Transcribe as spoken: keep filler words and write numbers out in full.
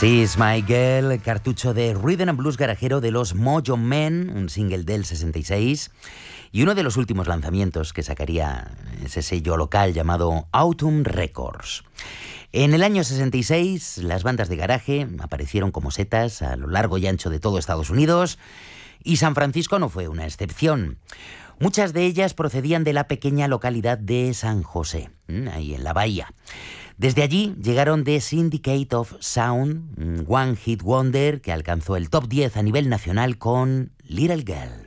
She's My Girl, cartucho de Rhythm and Blues garajero de los Mojo Men, un single del sesenta y seis, y uno de los últimos lanzamientos que sacaría ese sello local llamado Autumn Records. En el año sesenta y seis, las bandas de garaje aparecieron como setas a lo largo y ancho de todo Estados Unidos, y San Francisco no fue una excepción. Muchas de ellas procedían de la pequeña localidad de San José, ahí en la bahía. Desde allí llegaron The Syndicate of Sound, un one hit wonder que alcanzó el top diez a nivel nacional con Little Girl.